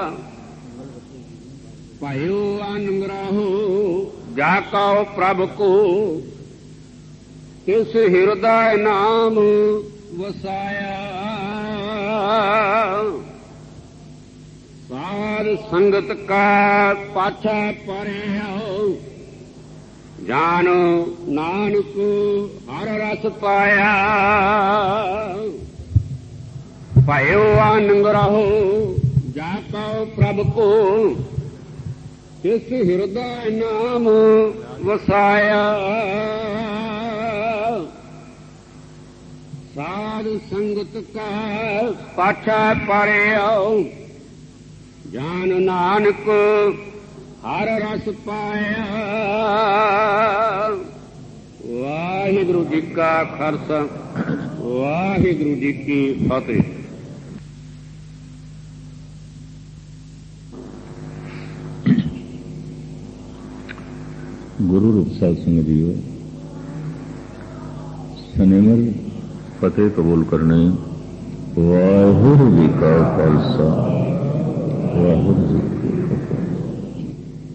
भयो अनुग्रहो जा कहो प्रभु को, तिस हृदय नाम वसाया। साध संगत का पाछा परे, जानो नानक हर रस पाया। भयो अनुग्रहो जा कहो प्रभु को, तिस हृदय नाम वसाया। साध संगत का पाछा परे, जान नानक हर रस पाया। वाहिगुरु जी का खालसा, वाहिगुरु जी की फतेह। गुरु रूप साध संगत जीओ, सनेमर फतेह कबूल करने। वाहिगुरु जी का खालसा, वाहिगुरु जी की फतेह।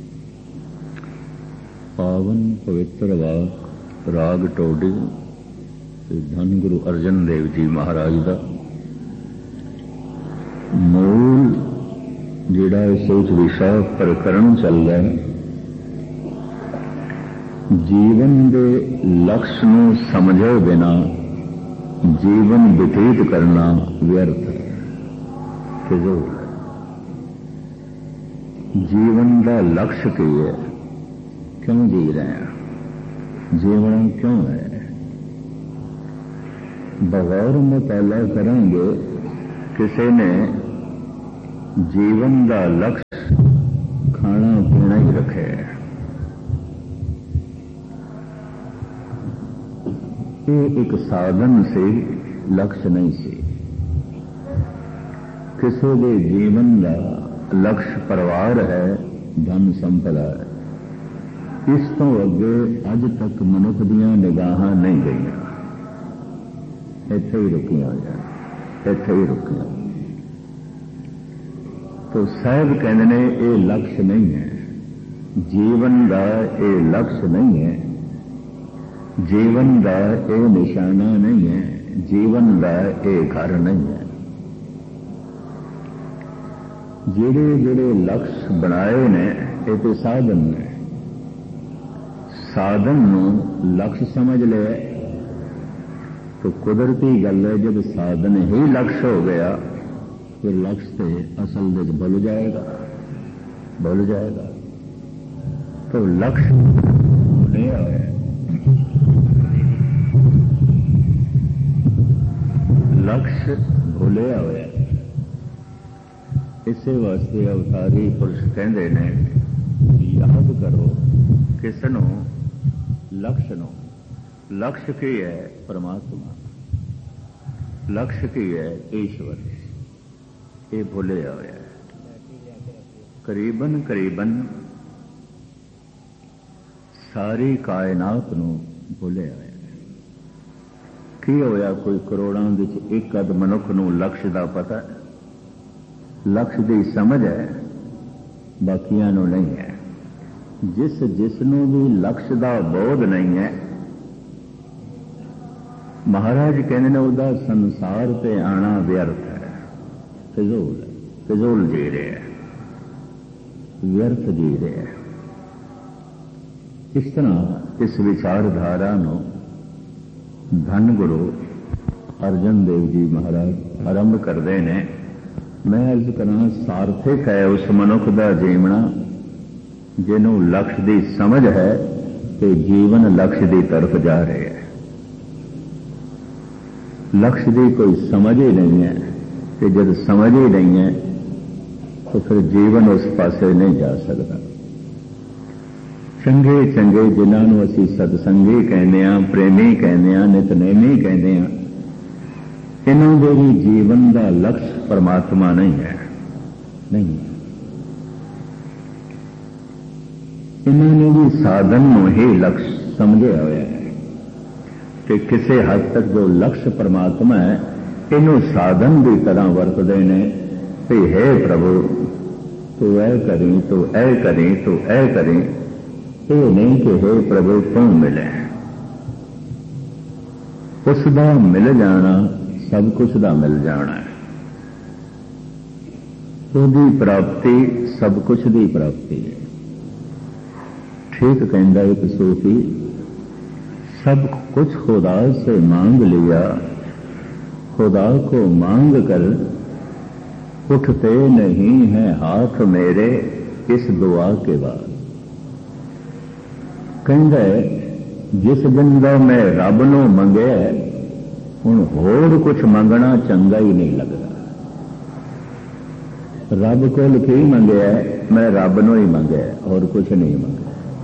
पावन पवित्र वाक राग टोडी धन गुरु अर्जन देव जी महाराज का मूल जिहड़ा इस विषा प्रकरण चल रहा है, जीवन के लक्ष्य नूं समझे बिना जीवन व्यतीत करना व्यर्थ है, फिजूल है। जीवन का लक्ष्य की है, क्यों जी रहे हैं, जीवन क्यों है। बगैर मुताला करेंगे किसी ने जीवन का लक्ष्य खाना पीना ही रखे है। ये एक साधन से लक्ष्य नहीं सी। किसी के जीवन का लक्ष्य परिवार है, धन संपदा है। इस तो अगे अज तक मनुख दियां निगाहां नहीं गईयां, इत्थे ही रुकियां जाए, इत्थे ही रुकियां। तो साहब कहते ने ये लक्ष्य नहीं है, जीवन का ये लक्ष्य नहीं है, जीवन का ये निशाना नहीं है, जीवन का ये घर नहीं है। जेड़े जेड़े लक्ष्य बनाए ने ये तो साधन ने, साधन नूं लक्ष्य समझ ले तो कुदरती गल है। जब साधन ही लक्ष्य हो गया फिर लक्ष्य से असल में भूल जाएगा, भूल जाएगा। तो लक्ष्य नहीं आया, लक्ष्य भूलिया हुआ। इसे वास्ते अवतारी पुरुष कहते ने याद करो किसनों लक्ष्य नो। लक्ष्य की है परमात्मा, लक्ष्य की है ईश्वर। ये भूलिया हुआ है। करीबन करीबन सारी कायनात नूं भूलिया हुआ। की होया, कोई करोड़ों विच एक अध मनुख नूं लक्ष्य का पता है, लक्ष्य की समझ है, बाकियां नूं नहीं है। जिसनों भी लक्ष्य का बोध नहीं है, महाराज कहने ने उदा संसार पे आना व्यर्थ है, फिजूल है, फिजूल जी रहे हैं, व्यर्थ जी रहे हैं। इस तरह इस विचारधारा नूं धन गुरु अर्जन देव जी महाराज आरंभ करते हैं। मैं अर्ज करा, सार्थक है उस मनुख का जीवना जिन्हों लक्ष्य की समझ है तो जीवन लक्ष्य की तरफ जा रहे हैं। लक्ष्य की कोई समझ ही नहीं है कि जब समझ ही नहीं है तो फिर जीवन उस पासे नहीं जा सकता। चंगे चंगे जिन्होंने असी सतसंगी कहने, प्रेमी कहने, नितनेमी कहने, इन्हों के भी जीवन का लक्ष्य परमात्मा नहीं है, नहीं है। इन्होंने भी साधन में ही लक्ष्य समझे हुए है कि किसी हद तक जो लक्ष्य परमात्मा है, इन्हों साधन की तरह वरतते हैं कि हे प्रभु तू ऐ करी, तू ऐ करी, तू ऐ करी, ये नहीं कि हे प्रभु तू मिले। उसका मिल जाना सब कुछ का मिल जाना है। उसकी प्राप्ति सब कुछ की प्राप्ति है। ठीक कहता एक सूफी, सब कुछ खुदा से मांग लिया, खुदा को मांग कर उठते नहीं हैं हाथ मेरे इस दुआ के बाद। कहता है जिस दिन का मैं रब नूं मंगे हुण होर कुछ मंगना चंगा ही नहीं लगता। रब कोल की मंगे, मैं रब नूं ही मंगे और कुछ नहीं मंगे।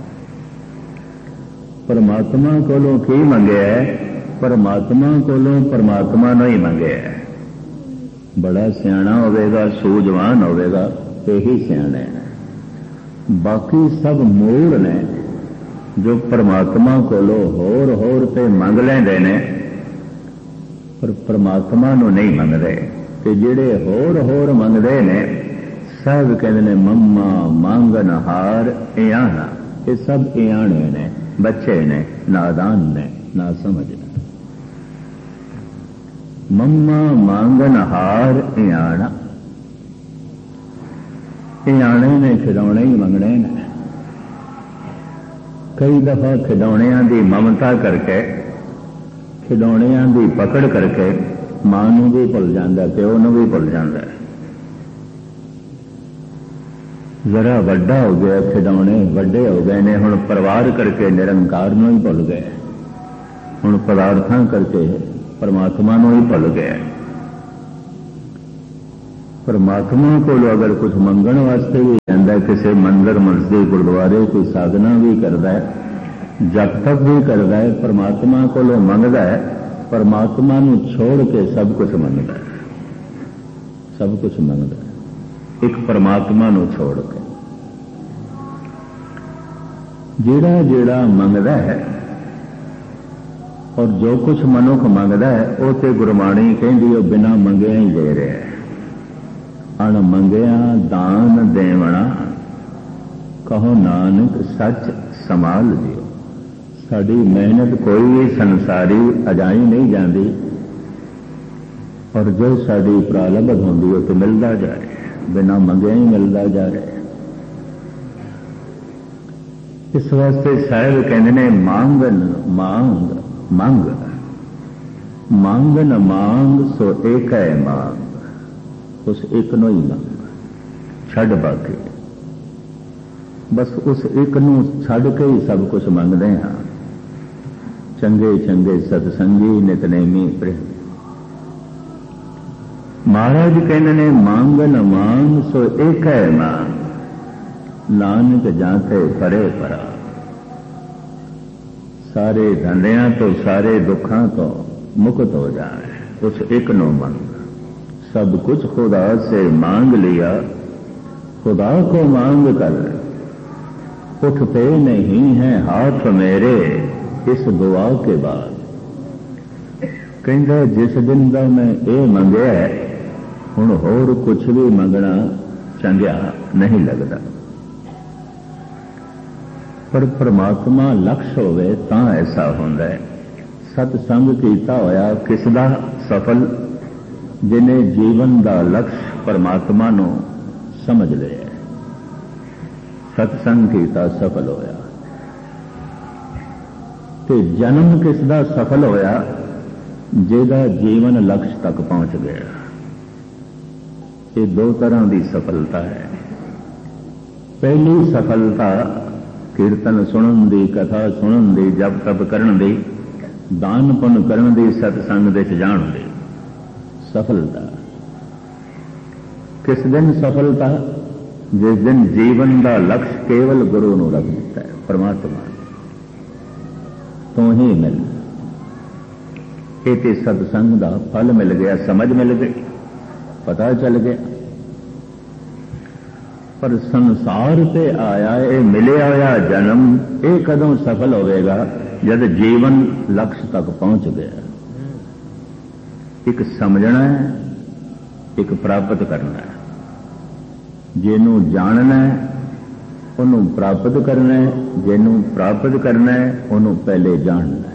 परमात्मा कोलों की मंगे, परमात्मा कोलों परमात्मा नूं ही मंगे। बड़ा सियाणा होवेगा, सूझवान होवेगा, यही सियाणे है। बाकी सब मूल ने जो परमात्मा कोलों होर होर ते मंग लेंदे ने, पर परमात्मा नूं नहीं मंगदे। ते जिहड़े होर होर मंगदे ने सब कहंदे ने मम्मा मंगन हार इयाना। ये सब इयाणे ने, बच्चे ने, नादान ने, ना समझ ने। मम्मा मांगन हार इयाना, इयाणे ने खिडौने ही मंगने ने। कई दफा खिडौणियां दी ममता करके, खिडौणियां दी पकड़ करके मां नूं भी भुल जांदा, प्यो नूं भी भुल जांदा। जरा वड्डा हो गया, खिडौने वड्डे हो गए ने, हुण परिवार करके निरंकार नूं ही भुल गए, हुण पदार्थां करके परमात्मा नूं ही भुल गए। परमात्मा को अगर कुछ मंगण वास्ते भी जांदा, किसी मंदिर मस्जिद गुरुद्वारे कोई साधना भी करता है, जप तप भी करता है, परमात्मा को मंगता है, परमात्मा नूं छोड़ के सब कुछ मंगता है, सब कुछ मंगता है एक परमात्मा नूं छोड़ के। जेड़ा जेड़ा मंगता है और जो कुछ मनुख मंगता है, वो तो गुरबाणी कहती है बिना मंगिया ही दे रहा है। अण मंगिया दान देवना, कहो नानक सच संभाल दियो। साड़ी मेहनत कोई भी संसारी अजाई नहीं जाती, और जो साड़ी प्रारब्ध होंदी है तो मिलता जा रहा है, बिना मंगिया ही मिलता जा रहा है। इस वास्ते साहिब कहते ने मांगन मांग मंग, मांगन मांग सो एक है मांग। उस एक नूं ही मंग, छड़ बाकी बस उस एक नूं छड़ के ही सब कुछ मंगते हाँ। चंगे चंगे सतसंगी नितनेमी प्रेम। महाराज कहने ने मांगन मांग सो एक है मांग, नानक जाते परे परा। सारे धंधियां तो सारे दुखों तो मुक्त हो जाए, उस एक नो मंग। सब कुछ खुदा से मांग लिया, खुदा को मांग कर उठते नहीं हैं हाथ मेरे इस दुआ के बाद। कहता जिस दिन का मैं ये मंगया हुण होर कुछ भी मंगना चंगिया नहीं लगता। पर परमात्मा लक्ष्य होवे तां ऐसा होंदा है। सतसंग कीता होया किसदा सफल, जिन्हें जीवन का लक्ष्य परमात्मा नूं समझ लिया। सतसंग कीता सफल होया। ते जन्म किसदा सफल होया, जिहदा जीवन लक्ष्य तक पहुंच गया। ये दो तरह की सफलता है। पहली सफलता कीर्तन सुनन दी, कथा सुनन दी, जप तप करन दी, दान पुण्य करन दी, सतसंग दे च जाण दी सफलता। किस दिन सफलता? जिस दिन जीवन का लक्ष्य केवल गुरु नूं रख दिता है, परमात्मा तो ही मिल। ये सतसंग का फल मिल गया, समझ मिल गई, पता चल गया। पर संसार से आया ये मिलिया होया जन्म, ये कदों सफल होगा जब जीवन लक्ष्य तक पहुंच गया। एक समझना है, एक प्राप्त करना है। ਜਿਹਨੂੰ ਜਾਣਨਾ ਉਹਨੂੰ ਪ੍ਰਾਪਤ ਕਰਨਾ, ਜਿਹਨੂੰ ਪ੍ਰਾਪਤ ਕਰਨਾ ਉਹਨੂੰ ਪਹਿਲੇ ਜਾਣਨਾ।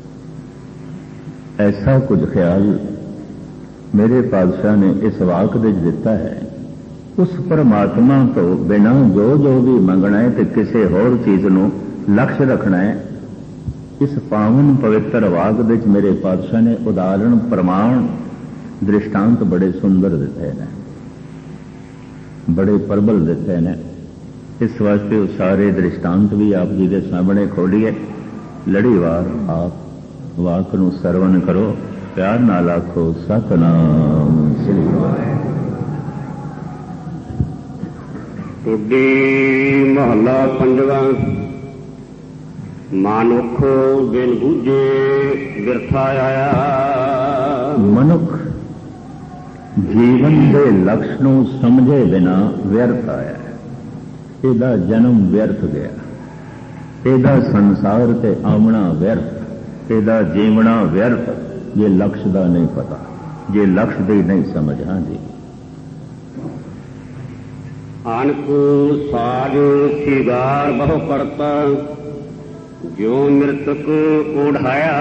ਐਸਾ ਕੁਝ ਖਿਆਲ ਮੇਰੇ ਪਾਤਸ਼ਾਹ ਨੇ ਇਸ ਵਾਕ ਵਿੱਚ ਦਿੱਤਾ ਹੈ। ਉਸ ਪਰਮਾਤਮਾ ਤੋਂ ਬਿਨਾਂ ਜੋ ਜੋ ਵੀ ਮੰਗਣਾ ਹੈ ਤੇ ਕਿਸੇ ਹੋਰ ਚੀਜ਼ ਨੂੰ ਲਕਸ਼ ਰੱਖਣਾ ਹੈ, ਇਸ ਪਾਵਨ ਪਵਿੱਤਰ ਵਾਕ ਵਿੱਚ ਮੇਰੇ ਪਾਤਸ਼ਾਹ ਨੇ ਉਦਾਹਰਣ, ਪ੍ਰਮਾਣ, ਦ੍ਰਿਸ਼ਟਾਂਤ ਬੜੇ ਸੁੰਦਰ ਦਿੱਤੇ ਨੇ, ਬੜੇ ਪ੍ਰਬਲ ਦਿੱਤੇ ਨੇ। ਇਸ ਵਾਸਤੇ ਉਹ ਸਾਰੇ ਦ੍ਰਿਸ਼ਟਾਂਤ ਵੀ ਆਪ ਜੀ ਦੇ ਸਾਹਮਣੇ ਖੋਲੀਏ। ਲੜੀਵਾਰ ਆਪ ਵਾਕ ਨੂੰ ਸਰਵਨ ਕਰੋ, ਪਿਆਰ ਨਾਲ ਆਖੋ ਸਤਿਨਾਮ ਸ੍ਰੀ ਵਾਹਿਗੁਰੂ। ਟੁੱਡੀ ਮਹੱਲਾ ਪੰਜਵਾਂ। ਮਨੁੱਖ ਬਿਨ ਬੁੱਝੇ ਬਿਰਥਾ ਆਇਆ। ਮਨੁੱਖ ਜੀਵਨ ਦੇ ਲਕਸ਼ ਨੂੰ ਸਮਝੇ ਬਿਨਾ ਵਿਅਰਥ ਆਇਆ। ਇਹਦਾ ਜਨਮ ਵਿਅਰਥ ਗਿਆ, ਇਹਦਾ ਸੰਸਾਰ ਤੇ ਆਉਣਾ ਵਿਅਰਥ, ਇਹਦਾ ਜੀਵਣਾ ਵਿਅਰਥ, ਜੇ ਲਕਸ਼ ਦਾ ਨਹੀਂ ਪਤਾ, ਜੇ ਲਕਸ਼ ਦੀ ਨਹੀਂ ਸਮਝ। ਹਾਂਜੀ, ਅਨਕ ਸਾਜ ਸਿਗਾਰ ਬਹੁ ਕਰਤਾ, ਜੋ ਮ੍ਰਿਤਕ ਉਠਾਇਆ।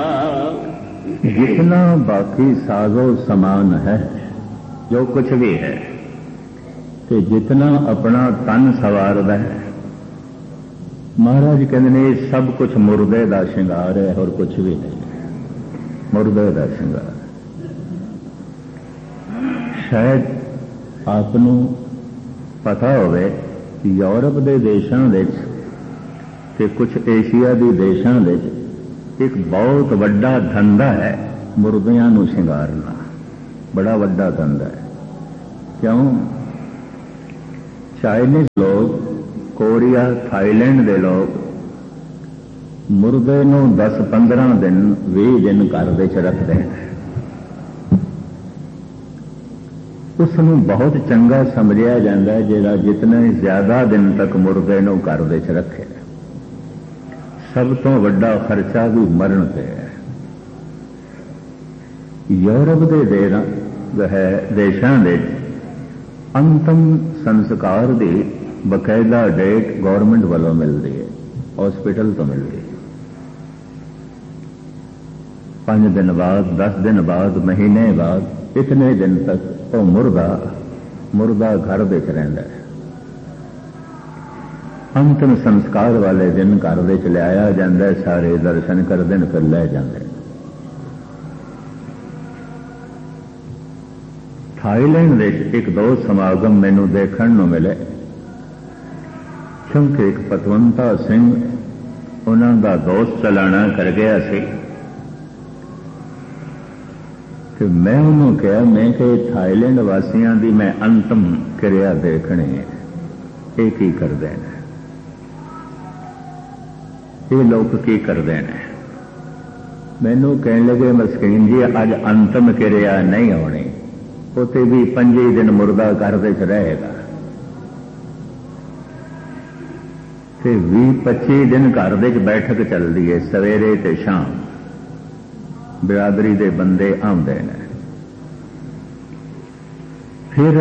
जितना बाकी साजो समान है, जो कुछ भी है, कि जितना अपना तन सवारदा है, महाराज कहते ने सब कुछ मुर्दे का श्रृंगार है और कुछ भी नहीं। मुर्दे का श्रृंगार। शायद आपनों पता होवे कि यूरोप के देशों ते कुछ एशिया के देशों एक बहुत वड्डा धंधा है मुर्दियां नूं शिंगारना, बड़ा वड्डा धंधा है। क्यों? चाइनीज लोग, कोरिया, थाईलैंड के लोग मुर्दे नूं 10-15 दिन 20 दिन घर दे च रखते हैं। उसनूं बहुत चंगा समझिया जाता है जिहड़ा जितने ज्यादा दिन तक मुर्दे नूं घर दे च रखे। सब तो वड्डा खर्चा भी मरण पे है। यूरोप के देशों के अंतिम संस्कार की बकायदा डेट गौरमेंट वालों मिलती है, हॉस्पिटल तो मिलती है। 5 दिन बाद, 10 दिन बाद, महीने बाद, इतने दिन तक वो मुर्दा घर देख रहा है। अंतिम संस्कार वाले दिन घर में लिया जाता है, सारे दर्शन करते हैं, फिर लै जाते। थाईलैंड में 1-2 समागम मैनू देखने को मिले, क्योंकि एक पतवंता सिंह उन्हों का दोस्त चलाना कर गया सी कि मैं उन्होंने कहा, मैं कि थाईलैंड वासियों की मैं अंतिम क्रिया देखनी है, ये की करते हैं, ये लोग की करते हैं। मैनू कहने लगे, मस्कीन जी अज अंतिम क्रिया नहीं होनी, उते भी 25 दिन मुर्दा घर दे च रहेगा, 20-25 दिन घर दे च बैठक चलती है, सवेरे ते शाम बिरादरी दे बंदे आउंदे ने। फिर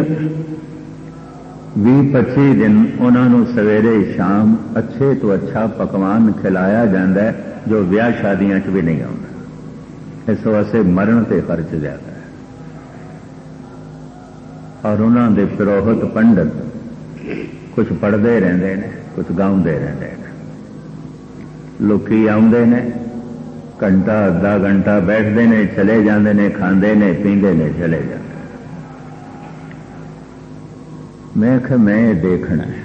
20-25 दिन उन्होंने सवेरे शाम अच्छे तो अच्छा पकवान खिलाया जाता है, जो ब्याह शादियां च भी नहीं आता। इस वास्ते मरण ते खर्च ज्यादा है। और उन्होंने पुरोहित पंडित कुछ पढ़ते रहते हैं, कुछ गाँवते रहते हैं। लोकी आउंदे ने, घंटा आधा घंटा बैठते हैं, चले जाते हैं, खाते हैं, पींदे ने, चले जाते। मैं कहा मैं देखना है।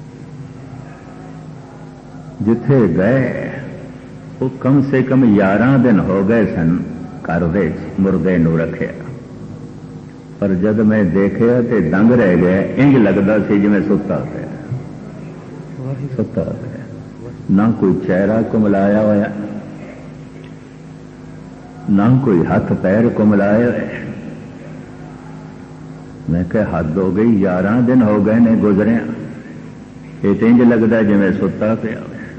जिथे गए वो कम से कम 11 दिन हो गए सन घर दे मुर्दे नूं रखे, पर जब मैं देखा तो दंग रह गया। इंज लगता सी जिवें सुता पिया, सुता पिया, ना कोई चेहरा कुमलाया होया, ना कोई हाथ पैर कुमलाया होया। मैं कहा हद हो गई, 11 दिन हो गए ने गुजरिया, ये तो इंज लगता जिवें सुता पिया।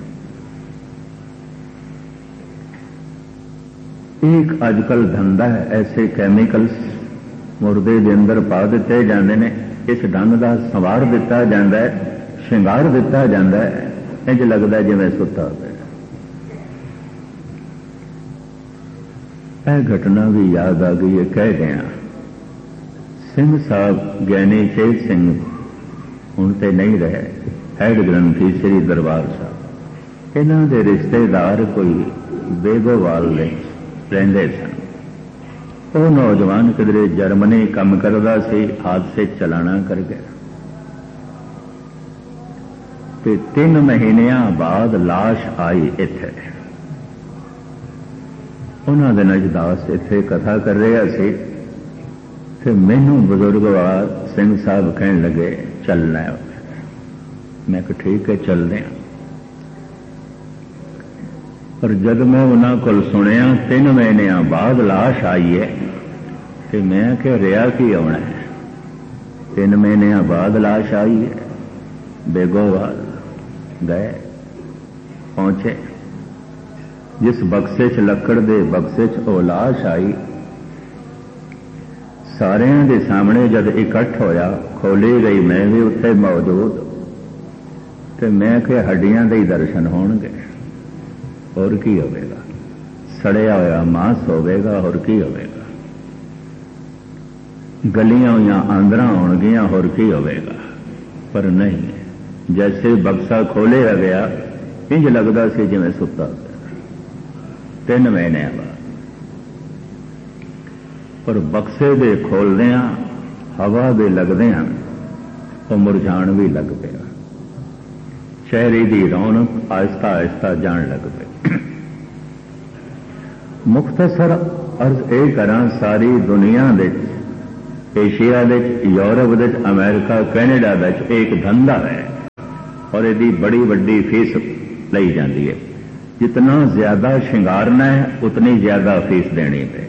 एक अजकल धंधा है, ऐसे कैमिकल्स मुर्दे के अंदर पा दिते जाते हैं इस ढंग का संवार दिता जाता है, श्रृंगार दिता जाता है, इंज लगता जिवें सुता पिया। यह घटना भी याद आ गई है, कह गया सिंह साहब ज्ञानी चेत सिंह हुण ते नहीं रहे, हैड ग्रंथी श्री दरबार साहब, इन्हां दे रिश्तेदार कोई बेगोवाल दे रहिंदे सन। वो नौजवान किधरे जर्मनी काम करदा सी, हादसे चलाना कर गया ते 3 महीनिਆਂ बाद लाश आई इत्थे। उन्हां दे नजदास इत्थे कथा कर रहा सी ते मैनू बुजुर्गवार सिंह साहब कहन लगे चलना है। मैं कहा ठीक है चलते हैं। पर जब मैं उन्होंने को सुनिया 3 महीनों बाद लाश आई है तो मैं क्या रिया की आना है। 3 महीनों बाद लाश आई है। बेगोवाल गए, पहुंचे, जिस बक्से च लकड़ दे बक्से च वो लाश आई, सारे दे सामने जब इकट्ठ होया, खोली गई, मैं भी उत्थे मौजूद, तो मैं क्या हड्डियां दे ही दर्शन होणगे, और की होवेगा, सड़िया होया मांस होवेगा, और की होवेगा, गलियां हुई आंदरा होणगियां, और की होवेगा। पर नहीं, जैसे बक्सा खोलिया गया इंज लगता सी जिवें सुता पिया। 3 महीने बाद पर बक्से दे खोलदियां हवा दे लगदियां वो मुरझाण भी लग पिया। चेहरे की रौनक आहिस्ता आहिस्ता जान लग पई। मुख्तसर अर्ज ये करा, सारी दुनिया दे, एशिया दे, यूरोप दे, अमेरिका, कैनेडा दे एक धंधा है और यदी बड़ी वड्डी फीस लई जाती है। जितना ज्यादा श्रृंगारना है उतनी ज्यादा फीस देनी है,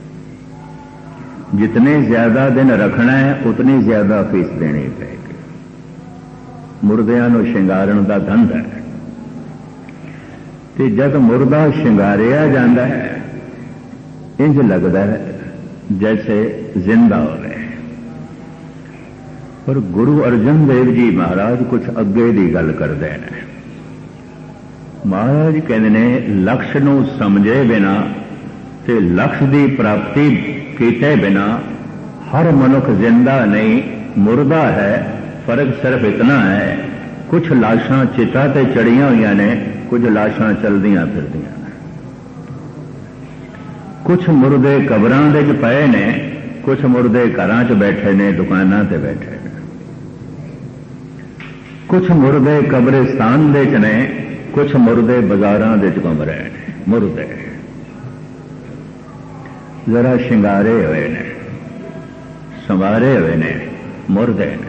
जितने ज्यादा दिन रखना है उतनी ज्यादा फीस देनी पड़ेगी। मुर्दियां नूं श्रृंगारन का धंधा है, तो जब मुर्दा श्रृंगारिया जाता है इंज लगता है जैसे जिंदा हो रहे। पर गुरु अर्जन देव जी महाराज कुछ अगे की गल करते हैं। महाराज कहते ने लक्ष्य नूं समझे बिना ते लक्ष्य की प्राप्ति कीते बिना हर मनुख जिंदा नहीं, मुर्दा है। फर्क सिर्फ इतना है, कुछ लाशां चिता ते चढ़िया हुई ने, कुछ लाशां चलदियां फिरदियां ने, कुछ मुर्दे कबरां दे च पए ने, कुछ मुर्दे घरां च बैठे ने, दुकानां ते बैठे ने, कुछ मुर्दे कब्रिस्तान दे च ने, कुछ मुर्दे बाजारां दे च घुम रहे ने। मुर्दे जरा श्रृंगारे हुए ने, संवारे हुए ने, मुर्दे ने।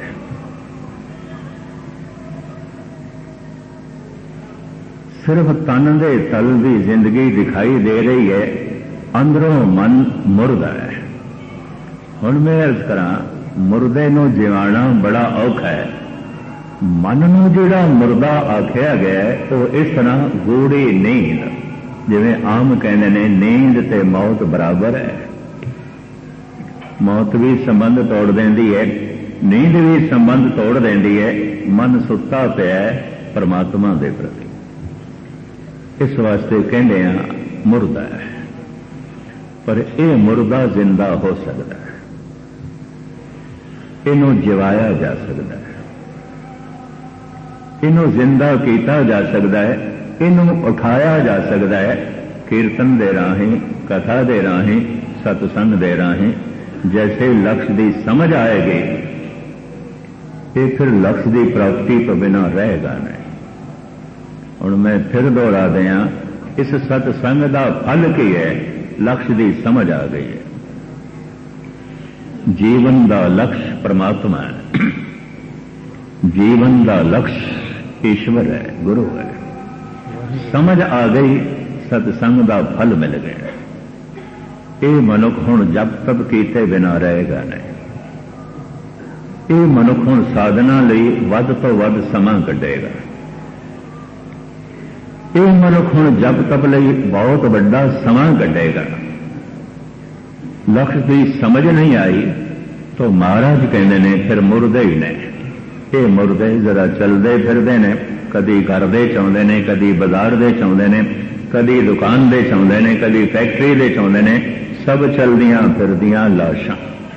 सिर्फ तन दे तल की जिंदगी दिखाई दे रही है, अंदरों मन मुर्दा है। हुण मैं अर्ज करा, मुर्दे नूं जिवाना बड़ा औखा है। मन नूं जिहड़ा मुर्दा आख्या गया वो इस तरह गूढ़ी नींद, जिवें आम कहते ने नींद ते मौत बराबर है। मौत भी संबंध तोड़ देंदी है, नींद भी संबंध तोड़ देंदी है। मन सुता पिया है परमात्मा दे प्रति, इस वास्ते कहते हैं मुर्दा है। पर यह मुर्दा जिंदा हो सकता है, इनू जिवाया जा सकता है, इनू जिंदा किया जा सकता है, इनू उठाया जा सकता है। कीर्तन दे राही, कथा दे राही, सत्संग दे राही। जैसे लक्ष्य की समझ आएगी ये फिर लक्ष्य की प्राप्ति तो बिना रहेगा नहीं। और मैं फिर दोहरा दिया, इस सत्संग का फल की है, लक्ष्य की समझ आ गई है। जीवन का लक्ष्य परमात्मा है, जीवन का लक्ष्य ईश्वर है, गुरु है। समझ आ गई, सत्संग का फल मिल गया। ये मनुख हुण जप तप कीते बिना रहेगा नहीं। ये मनुख हुण साधना लई वध तो वध समा कढेगा। ये मनुख हुण जप तप लई बहुत बड़ा समा कढेगा। लक्ष्य की समझ नहीं आई, तो महाराज कहते ने फिर मुरदे ही ने, ये मुरदे जरा चलते फिरते ने, कदी घर दे चाहते ने, कदी बाजार दे चाहते ने, कदी दुकान दे चाहते ने, कदी फैक्ट्री दे चाहते ने, सब चलदियां फिरदियां लाशां।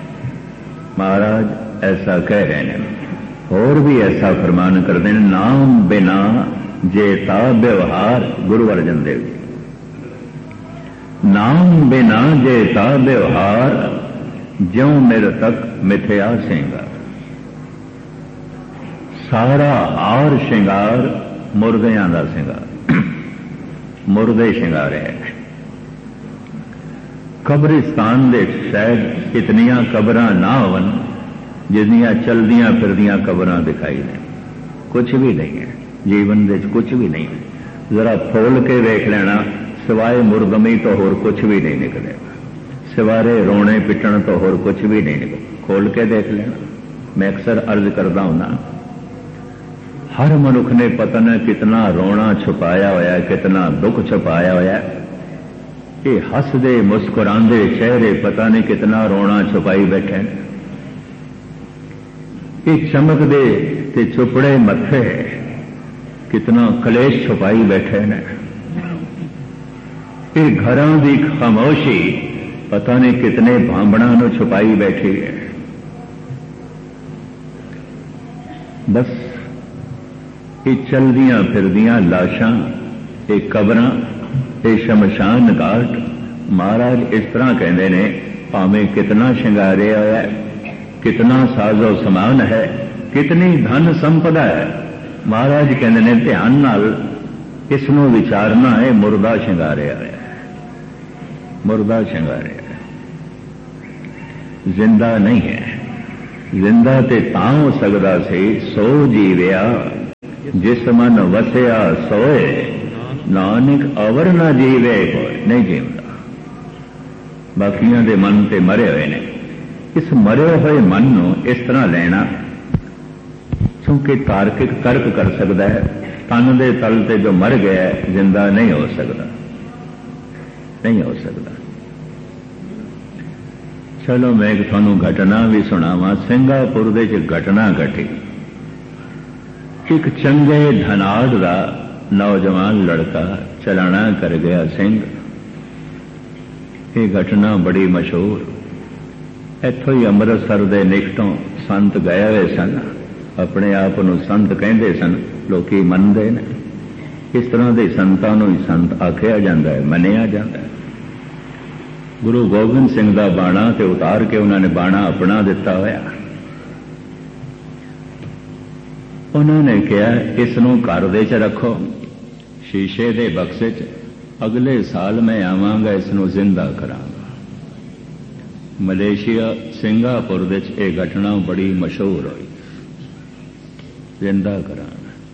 महाराज ऐसा कह रहे हैं। और भी ऐसा फरमान करते हैं, नाम बिना जेता व्यवहार, गुरु अर्जन देव जी, नाम बिना जेता व्यवहार, ज्यों मेरे तक मिथ्या श्रृंगार। सारा हार श्रृंगार मुर्दियां का श्रृंगार, मुर्दे श्रृंगार है। कब्रिस्तान दे शायद इतनियां कबरां ना होवन जितनियां चलदियां फिरदियां कबरां दिखाई दें। कुछ भी नहीं है जीवन दे, कुछ भी नहीं है। जरा खोल के देख लेना, सिवाय मुर्दमी तो होर कुछ भी नहीं निकलेगा, सिवारे रोने पिटण तो होर कुछ भी नहीं निकलेगा। खोल के देख लेना। मैं अक्सर अर्ज करता हूं ना, हर मनुख ने पता न कितना रोना छुपाया होया, कितना दुख छुपाया होया। ये हसदे मुस्कुरांदे चेहरे पता नहीं कितना रोना छुपाई बैठे। ये चमकदे ते चुपड़े मथे कितना कलेश छुपाई बैठे ने। ये घरों की खामोशी पता नहीं कितने भांबणा नूं छुपाई बैठी है। बस ये चलदियां फिरदियां लाशां, ये कबरां, ये शमशान घाट। महाराज इस तरह कहते ने, भावें कितना श्रृंगारिया होया, कितना साजो समान है, कितनी धन संपदा है, महाराज कहते ने ध्यान नाल इसनों विचारना है, मुर्दा श्रृंगारिया है, मुर्दा श्रृंगारिया है, जिंदा नहीं है। जिंदा ते तां हो सकदा सी, सो जीविया जिस मन वसिया सोए, नानक अवर न जीवे कोई। नहीं जीवता, बाकियां दे मन ते मरे हुए ने। इस मरे हुए मन नूं इस तरह लेना, क्योंकि तार्किक तर्क कर सकता है, तन दे तल ते जो मर गया है जिंदा नहीं हो सकता, नहीं हो सकता। चलो मैं एक थानू घटना भी सुनावा। सिंगापुर दे च घटना घटी। एक चंगे धनाड़ दा नौजवान लड़का चलाना कर गया सिंह। ये घटना बड़ी मशहूर। इत्थों ही अमृतसर दे निकटों संत गए हुए सन, अपने आप को संत कहते सन, लोकी मनते ने। इस तरह के संतां नूं ही संत आखिया जाता है, मनिया जाता है। गुरु गोबिंद सिंह का बाणा ते उतार के उन्होंने बाणा अपना दिता होया। उन्होंने कहा इसनों घर दे च रखो, शीशे दे बक्से च, अगले साल मैं आवांगा इसनों जिंदा करांगा। मलेशिया सिंगापुर दे च यह घटना बड़ी मशहूर हुई, जिंदा करांगा।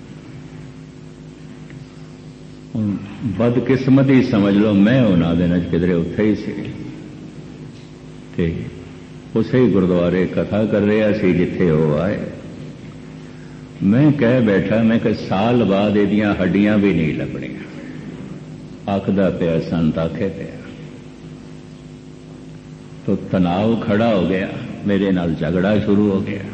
बदकिस्मती समझ लो, मैं उन्होंने दिनों किधरे उत्थे ही सी, ते उसे ही गुरुद्वारे कथा कर रहा सी जिथे वो आए। मैं कह बैठा, मैं कि साल बाद एदियां हड्डियां भी नहीं लभणियां। आखदा पिया संत आखे पिया। तो तनाव खड़ा हो गया, मेरे नाल झगड़ा शुरू हो गया।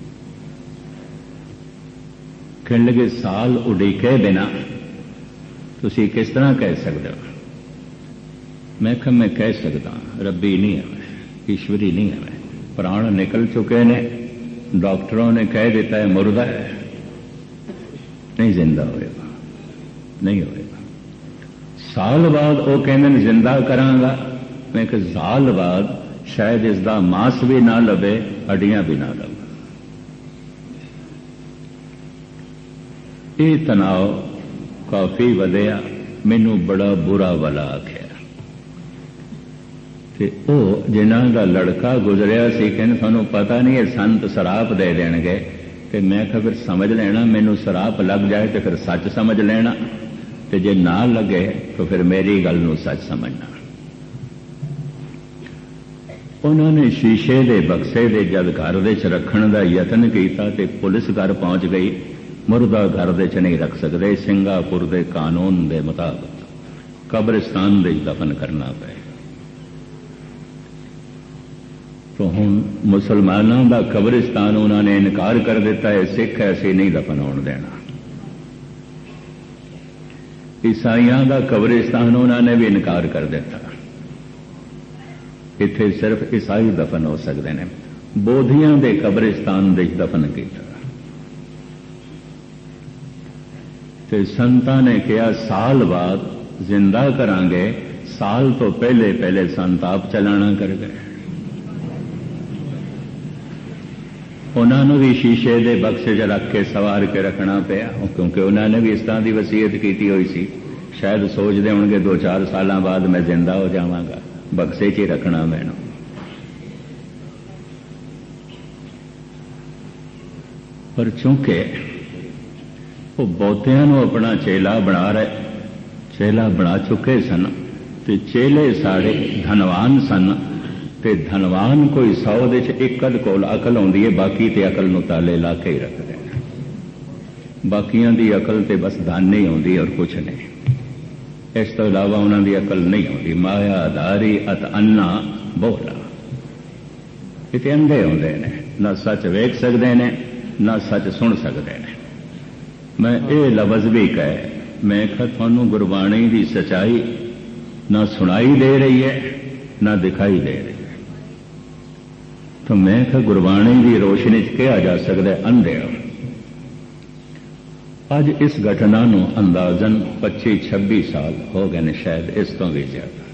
कहने लगे साल उड़ीके बिना तुसी किस तरह कह सकते हो? मैं कहा मैं कह सकता, रब्बी नहीं है मैं, ईश्वरी नहीं है मैं। प्राण निकल चुके ने, डॉक्टरों ने कह देता है मुर्दा है, नहीं जिंदा होएगा, नहीं होएगा। साल बाद वो कहते जिंदा करांगा। मैं कहा साल बाद शायद इसका मांस भी ना लभे, हड्डियां भी ना लभे। ये तनाव काफी वधिया, मैनू बड़ा बुरा वाला आख्या। ते ओ जिन्हां दा लड़का गुजरिया सी, कहने थानू पता नहीं है संत सराप दे देणगे। ते मैं कहा फिर समझ लेना, मैनू सराप लग जाए तो फिर सच समझ लेना, ते जे ना लगे तो फिर मेरी गल नू सच समझना। उन्होंने शीशे दे बक्से दे जद घर दे च रखण दा यतन कीता ते पुलिस घर पहुंच गई। मुर्दा घर दे च नहीं रख सकते, सिंगापुर दे कानून दे मुताबिक कब्रिस्तान दे दफन करना पे। तो हुण मुसलमानों का कब्रिस्तान उन्होंने इनकार कर दिता है, सिख ऐसे नहीं दफन होने देना। ईसाइयों का कब्रिस्तान उन्होंने भी इनकार कर दिता, इत्थे सिर्फ ईसाई दफन हो सकते हैं। बोधियां के कब्रिस्तान दे दफन किया ते संतां ने कहा साल बाद जिंदा करांगे, साल तो पहले पहले संत आप चलाना कर गए। उन्होंने भी शीशे के बक्से च रख के सवार के रखना पिया, क्योंकि उन्होंने भी इस तरह की वसीयत की हुई सी। शायद सोचते होंगे 2-4 साल बाद मैं जिंदा हो जावांगा, बक्से च ही रखना मैनू। पर चूंकि वो बहुतियां अपना चेला बना रहे, चेला बना चुके सन, ते चेले साढ़े धनवान सन, ते धनवान कोई 100 दे एक अध कोल अकल आउंदी है, बाकी ते अकल नूं ताले ला के ही रखते हैं। बाकियां दी अकल ते बस धन ही आउंदी और कुछ नहीं, इस तो इलावा उन्हां दी अकल नहीं आउंदी। माया धारी अत अन्ना बोला, इत्थे अंधे आउंदे ने, ना सच वेख सकते ने ना सच सुन सकते हैं। मैं ये लफ्ज भी कहे, मैं कहा थानू गुरबाणी की सच्चाई ना सुनाई दे रही है ना दिखाई दे रही है, तो मैं कहा गुरबाणी की रोशनी च कहा जा सकता है अंधे हो। अज इस घटना नूं अंदाजन 25-26 साल हो गए ने, शायद इस तो भी ज्यादा।